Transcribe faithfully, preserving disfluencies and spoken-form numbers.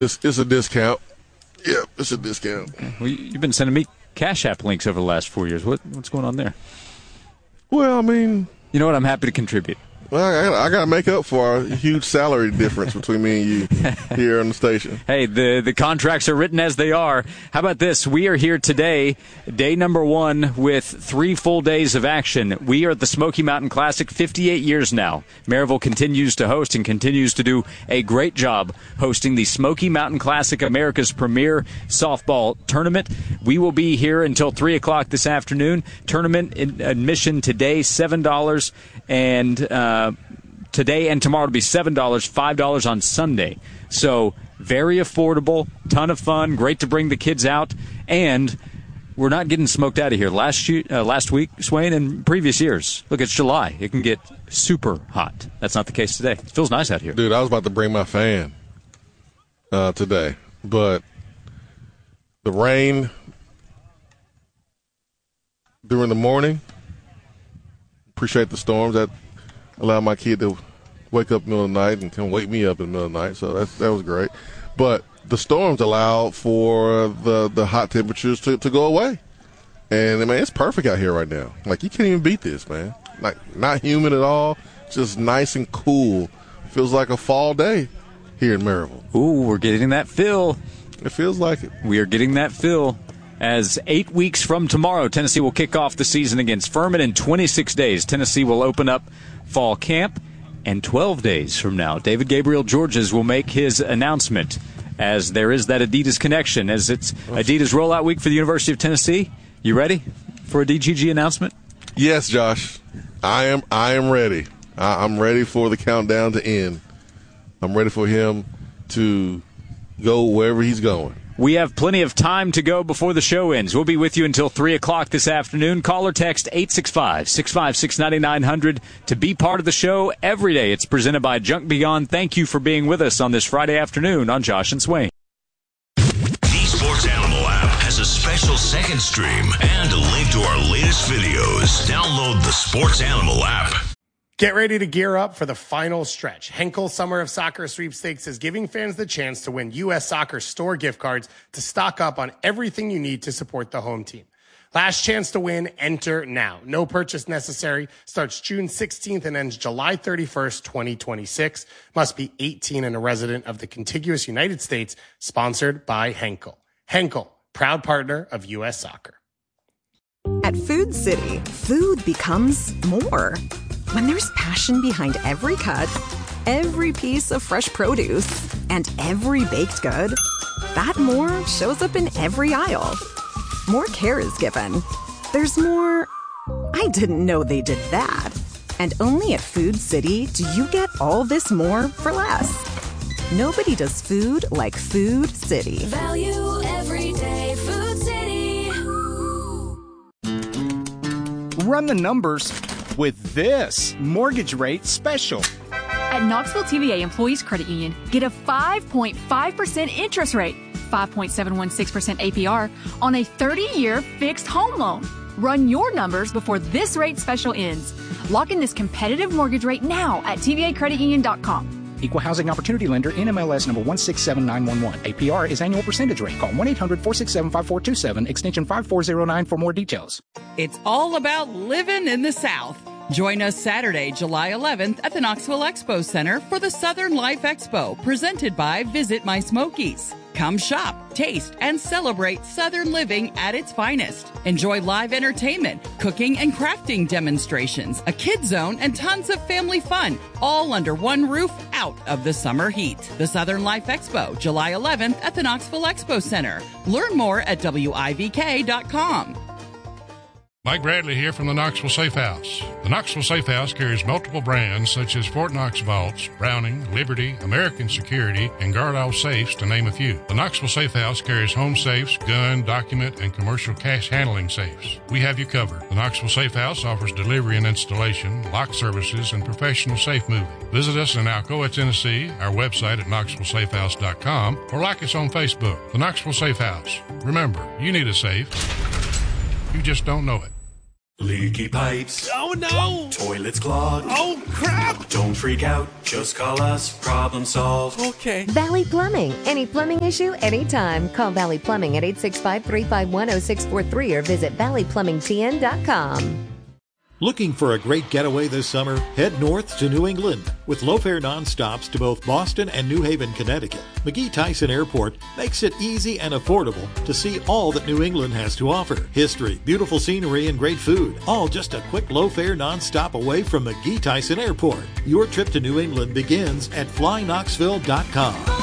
It's, it's a discount. Yeah, it's a discount. Well, you've been sending me Cash App links over the last four years. What What's going on there? Well, I mean... You know what? I'm happy to contribute. Well, I, I got to make up for a huge salary difference between me and you here on the station. Hey, the, the contracts are written as they are. How about this? We are here today, day number one, with three full days of action. We are at the Smoky Mountain Classic, fifty-eight years now. Maryville continues to host and continues to do a great job hosting the Smoky Mountain Classic, America's premier softball tournament. We will be here until three o'clock this afternoon. Tournament admission today, seven dollars, and... Uh, Uh, today and tomorrow to be seven dollars, five dollars on Sunday. So very affordable, ton of fun, great to bring the kids out, and we're not getting smoked out of here. Last year, uh, last week, Swain, and previous years, look, it's July. It can get super hot. That's not the case today. It feels nice out here. Dude, I was about to bring my fan uh, today, but the rain during the morning, appreciate the storms that allow my kid to wake up in the middle of the night and come wake me up in the middle of the night. So that's, that was great. But the storms allowed for the, the hot temperatures to, to go away. And, I mean, it's perfect out here right now. Like, you can't even beat this, man. Like, not humid at all. Just nice and cool. Feels like a fall day here in Maryville. Ooh, we're getting that feel. It feels like it. We are getting that feel. As eight weeks from tomorrow, Tennessee will kick off the season against Furman. In twenty-six days, Tennessee will open up fall camp. And twelve days from now, David Gabriel Georges will make his announcement, as there is that Adidas connection, as it's Adidas rollout week for the University of Tennessee. You ready for a D G G announcement? Yes, Josh. I am I am ready. I, I'm ready for the countdown to end. I'm ready for him to go wherever he's going. We have plenty of time to go before the show ends. We'll be with you until three o'clock this afternoon. Call or text eight six five, six five six, nine nine zero zero to be part of the show every day. It's presented by Junk Beyond. Thank you for being with us on this Friday afternoon on Josh and Swain. The Sports Animal app has a special second stream and a link to our latest videos. Download the Sports Animal app. Get ready to gear up for the final stretch. Henkel Summer of Soccer Sweepstakes is giving fans the chance to win U S Soccer store gift cards to stock up on everything you need to support the home team. Last chance to win, enter now. No purchase necessary. Starts June sixteenth and ends July thirty-first, twenty twenty-six. Must be eighteen and a resident of the contiguous United States. Sponsored by Henkel. Henkel, proud partner of U S Soccer. At Food City, food becomes more. When there's passion behind every cut, every piece of fresh produce, and every baked good, that more shows up in every aisle. More care is given. There's more, I didn't know they did that. And only at Food City do you get all this more for less. Nobody does food like Food City. Value every day. Food City. Run the numbers with this mortgage rate special. At Knoxville T V A Employees Credit Union, get a five point five percent interest rate, five point seven one six percent A P R on a thirty-year fixed home loan. Run your numbers before this rate special ends. Lock in this competitive mortgage rate now at T V A credit union dot com. Equal Housing Opportunity Lender, N M L S number one six seven nine one one. A P R is annual percentage rate. Call one eight hundred four six seven five four two seven, extension five four zero nine for more details. It's all about living in the South. Join us Saturday, July eleventh at the Knoxville Expo Center for the Southern Life Expo, presented by Visit My Smokies. Come shop, taste, and celebrate Southern living at its finest. Enjoy live entertainment, cooking and crafting demonstrations, a kid zone, and tons of family fun, all under one roof out of the summer heat. The Southern Life Expo, July eleventh at the Knoxville Expo Center. Learn more at W I V K dot com. Mike Bradley here from the Knoxville Safe House. The Knoxville Safe House carries multiple brands such as Fort Knox Vaults, Browning, Liberty, American Security, and Guardall Safes, to name a few. The Knoxville Safe House carries home safes, gun, document, and commercial cash handling safes. We have you covered. The Knoxville Safe House offers delivery and installation, lock services, and professional safe moving. Visit us in Alcoa, Tennessee, our website at knoxville safe house dot com, or like us on Facebook. The Knoxville Safe House. Remember, you need a safe. You just don't know it. Leaky pipes. Oh no! Toilets clogged. Oh crap! Don't freak out. Just call us. Problem solved. Okay. Valley Plumbing. Any plumbing issue, anytime. Call Valley Plumbing at eight six five, three five one, zero six four three or visit valley plumbing t n dot com. Looking for a great getaway this summer? Head north to New England. With low-fare nonstops to both Boston and New Haven, Connecticut, McGee-Tyson Airport makes it easy and affordable to see all that New England has to offer. History, beautiful scenery, and great food. All just a quick low-fare nonstop away from McGee-Tyson Airport. Your trip to New England begins at fly knoxville dot com.